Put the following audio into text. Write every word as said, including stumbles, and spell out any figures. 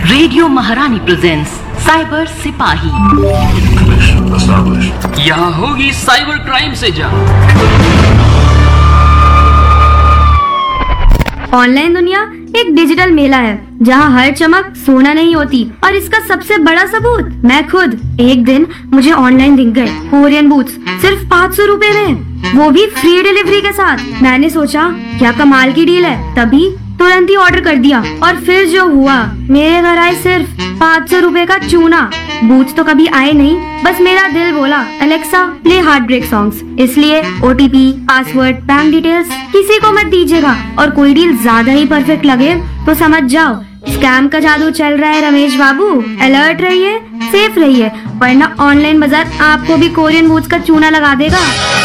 Radio महारानी presents cyber सिपाही। यहाँ होगी साइबर क्राइम से जंग। ऑनलाइन दुनिया एक डिजिटल मेला है जहाँ हर चमक सोना नहीं होती, और इसका सबसे बड़ा सबूत मैं खुद। एक दिन मुझे ऑनलाइन दिख गए कोरियन बूट्स सिर्फ पाँच सौ रूपए में, वो भी फ्री डिलीवरी के साथ। मैंने सोचा क्या कमाल की डील है, तभी तुरंत ही ऑर्डर कर दिया। और फिर जो हुआ, मेरे घर आए सिर्फ पाँच सौ रूपए का चूना। बूट्स तो कभी आए नहीं, बस मेरा दिल बोला Alexa play heart break songs. इसलिए ओटीपी, पासवर्ड, बैंक डिटेल्स किसी को मत दीजिएगा। और कोई डील ज्यादा ही परफेक्ट लगे तो समझ जाओ स्कैम का जादू चल रहा है रमेश बाबू। अलर्ट रहिए, सेफ रहिए, वरना ऑनलाइन बाजार आपको भी कोरियन बूट्स का चूना लगा देगा।